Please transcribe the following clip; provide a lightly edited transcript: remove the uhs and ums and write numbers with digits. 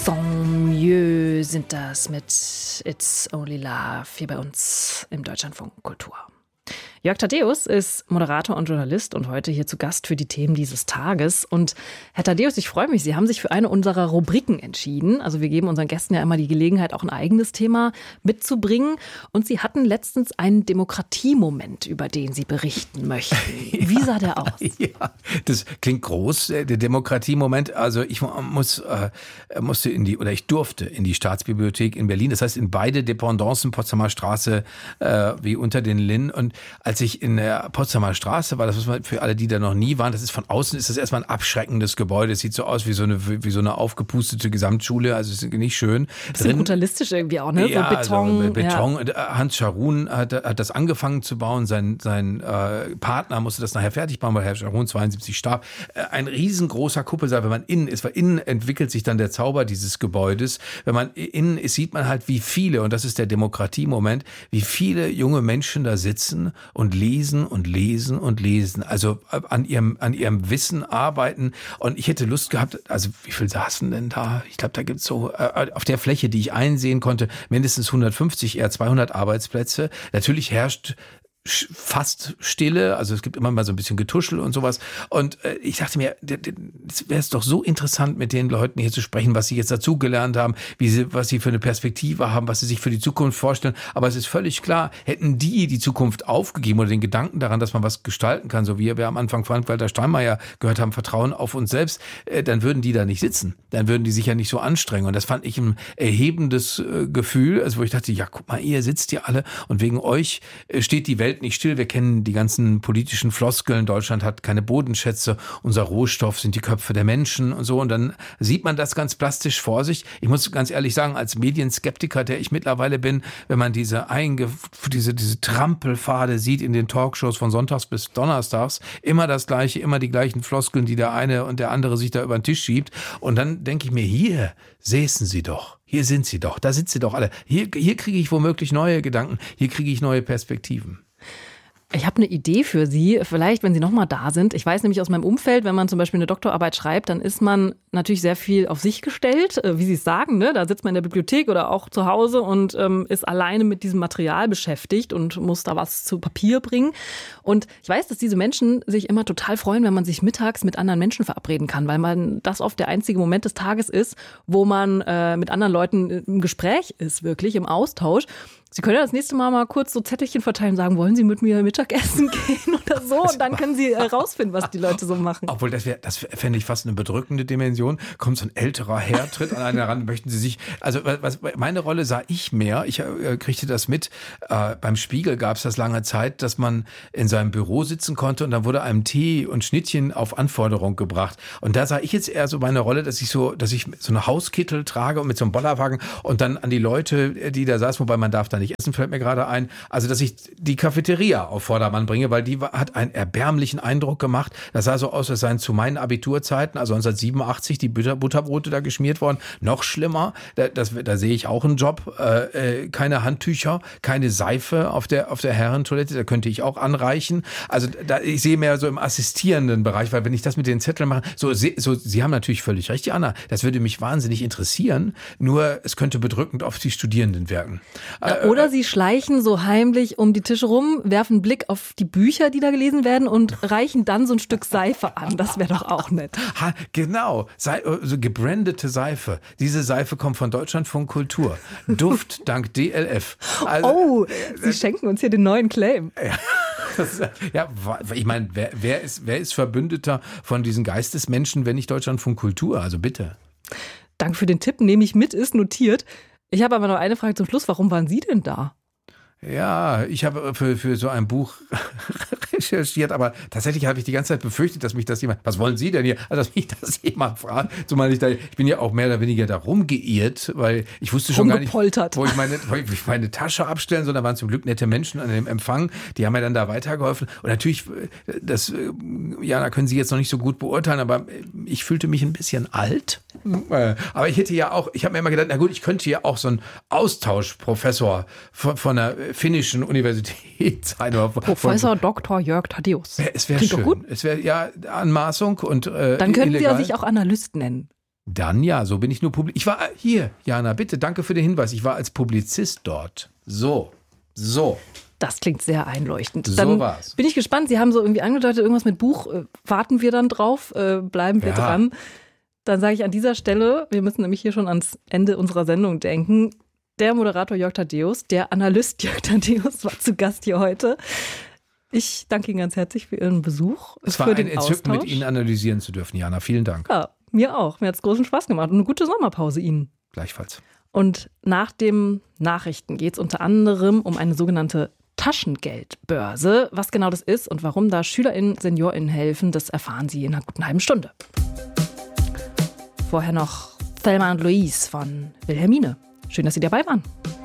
Mieux sind das mit It's Only Love hier bei uns im Deutschlandfunk Kultur. Jörg Thaddeus ist Moderator und Journalist und heute hier zu Gast für die Themen dieses Tages. Und Herr Thaddeus, ich freue mich, Sie haben sich für eine unserer Rubriken entschieden. Also wir geben unseren Gästen ja immer die Gelegenheit, auch ein eigenes Thema mitzubringen. Und Sie hatten letztens einen Demokratiemoment, über den Sie berichten möchten. Wie sah der aus? Ja, das klingt groß, der Demokratiemoment. Also ich durfte in die Staatsbibliothek in Berlin. Das heißt in beide Dependancen, Potsdamer Straße wie Unter den Linden. Und als ich in der Potsdamer Straße war, das muss man für alle, die da noch nie waren, das ist von außen, ist das erstmal ein abschreckendes Gebäude. Es sieht so aus wie so eine aufgepustete Gesamtschule, also es ist nicht schön. Bisschen brutalistisch irgendwie auch, ne? Ja, so Beton. Also Beton. Ja. Hans Scharoun hat das angefangen zu bauen. Sein Partner musste das nachher fertig bauen, weil Herr Scharoun 72 starb. Ein riesengroßer Kuppelsaal, wenn man innen ist, weil innen entwickelt sich dann der Zauber dieses Gebäudes. Wenn man innen ist, sieht man halt, wie viele, und das ist der Demokratiemoment, wie viele junge Menschen da sitzen und lesen und lesen und lesen, also an ihrem Wissen arbeiten. Und ich hätte Lust gehabt, also wie viel saßen denn da? Ich glaube, da gibt's so auf der Fläche, die ich einsehen konnte, mindestens 150, eher 200 Arbeitsplätze. Natürlich herrscht fast Stille, also es gibt immer mal so ein bisschen Getuschel und sowas. Und ich dachte mir, das wäre es doch so interessant, mit den Leuten hier zu sprechen, was sie jetzt dazugelernt haben, was sie für eine Perspektive haben, was sie sich für die Zukunft vorstellen. Aber es ist völlig klar, hätten die Zukunft aufgegeben oder den Gedanken daran, dass man was gestalten kann, so wie wir am Anfang Frank-Walter Steinmeier gehört haben, Vertrauen auf uns selbst, dann würden die da nicht sitzen. Dann würden die sich ja nicht so anstrengen. Und das fand ich ein erhebendes Gefühl, also wo ich dachte, ja, guck mal, ihr sitzt hier alle und wegen euch steht die Welt nicht still. Wir kennen die ganzen politischen Floskeln. Deutschland hat keine Bodenschätze. Unser Rohstoff sind die Köpfe der Menschen und so. Und dann sieht man das ganz plastisch vor sich. Ich muss ganz ehrlich sagen, als Medienskeptiker, der ich mittlerweile bin, wenn man diese Trampelpfade sieht in den Talkshows von sonntags bis donnerstags, immer das Gleiche, immer die gleichen Floskeln, die der eine und der andere sich da über den Tisch schiebt. Und dann denke ich mir, hier säßen sie doch. Hier sind sie doch. Da sind sie doch alle. Hier kriege ich womöglich neue Gedanken. Hier kriege ich neue Perspektiven. Ich habe eine Idee für Sie, vielleicht, wenn Sie nochmal da sind. Ich weiß nämlich aus meinem Umfeld, wenn man zum Beispiel eine Doktorarbeit schreibt, dann ist man natürlich sehr viel auf sich gestellt, wie Sie es sagen, ne? Da sitzt man in der Bibliothek oder auch zu Hause und ist alleine mit diesem Material beschäftigt und muss da was zu Papier bringen. Und ich weiß, dass diese Menschen sich immer total freuen, wenn man sich mittags mit anderen Menschen verabreden kann, weil das oft der einzige Moment des Tages ist, wo man mit anderen Leuten im Gespräch ist, wirklich im Austausch. Sie können ja das nächste Mal kurz so Zettelchen verteilen und sagen, wollen Sie mit mir Mittagessen gehen oder so? Und dann können Sie rausfinden, was die Leute so machen. Obwohl, das fände ich fast eine bedrückende Dimension. Kommt so ein älterer Herr, tritt an einen heran, möchten Sie sich, also meine Rolle sah ich mehr, ich kriegte das mit, beim Spiegel gab es das lange Zeit, dass man in seinem Büro sitzen konnte und dann wurde einem Tee und Schnittchen auf Anforderung gebracht. Und da sah ich jetzt eher so meine Rolle, dass ich so eine Hauskittel trage und mit so einem Bollerwagen und dann an die Leute, die da saßen, wobei man darf da nicht essen, fällt mir gerade ein. Also, dass ich die Cafeteria auf Vordermann bringe, weil die hat einen erbärmlichen Eindruck gemacht. Das sah so aus, als seien zu meinen Abiturzeiten, also 1987, die Butterbrote da geschmiert worden. Noch schlimmer, da sehe ich auch einen Job. Keine Handtücher, keine Seife auf der Herrentoilette, da könnte ich auch anreichen. Also, ich sehe mehr so im assistierenden Bereich, weil wenn ich das mit den Zetteln mache, Sie haben natürlich völlig recht, Anna, das würde mich wahnsinnig interessieren, nur es könnte bedrückend auf die Studierenden wirken. Oder Sie schleichen so heimlich um die Tische rum, werfen einen Blick auf die Bücher, die da gelesen werden und reichen dann so ein Stück Seife an. Das wäre doch auch nett. Genau, so gebrandete Seife. Diese Seife kommt von Deutschlandfunk Kultur. Duft dank DLF. Also, Sie schenken uns hier den neuen Claim. Ja, ich meine, wer ist Verbündeter von diesen Geistesmenschen, wenn nicht Deutschlandfunk Kultur? Also bitte. Danke für den Tipp, nehme ich mit, ist notiert. Ich habe aber noch eine Frage zum Schluss. Warum waren Sie denn da? Ja, ich habe für so ein Buch recherchiert, aber tatsächlich habe ich die ganze Zeit befürchtet, dass mich das jemand, was wollen Sie denn hier? Also, dass mich das jemand fragt. Zumal ich bin ja auch mehr oder weniger da rumgeirrt, weil ich wusste schon gar nicht, wo ich meine Tasche abstellen soll. Da waren zum Glück nette Menschen an dem Empfang, die haben mir dann da weitergeholfen. Und natürlich, da können Sie jetzt noch nicht so gut beurteilen, aber ich fühlte mich ein bisschen alt. Aber ich habe mir immer gedacht, na gut, ich könnte ja auch so ein Austauschprofessor von einer finnischen Universität sein. Professor Dr. Jörg Thaddeus. Es wäre schön. Doch gut. Es wäre ja Anmaßung und dann könnten illegal. Sie ja sich auch Analyst nennen. Dann ja, so bin ich nur Publizist. Ich war hier, Jana, bitte, danke für den Hinweis. Ich war als Publizist dort. So. Das klingt sehr einleuchtend. So Dann war's. bin ich gespannt. Sie haben so irgendwie angedeutet, irgendwas mit Buch. Warten wir dann drauf? Bleiben wir dran? Dann sage ich an dieser Stelle, wir müssen nämlich hier schon ans Ende unserer Sendung denken. Der Moderator Jörg Thaddeus, der Analyst Jörg Thaddeus war zu Gast hier heute. Ich danke Ihnen ganz herzlich für Ihren Besuch. Es war ein Entzücken, mit Ihnen analysieren zu dürfen, Jana. Vielen Dank. Ja, mir auch. Mir hat es großen Spaß gemacht und eine gute Sommerpause Ihnen. Gleichfalls. Und nach den Nachrichten geht es unter anderem um eine sogenannte Taschengeldbörse. Was genau das ist und warum da SchülerInnen, SeniorInnen helfen, das erfahren Sie in einer guten halben Stunde. Vorher noch Thelma und Louise von Wilhelmine. Schön, dass Sie dabei waren.